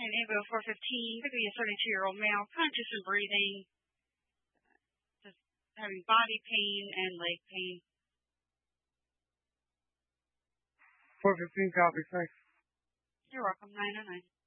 And Evo 415, could be a 32-year-old male, conscious and breathing, just having body pain and leg pain. 415 copy, thanks. You're welcome, 909.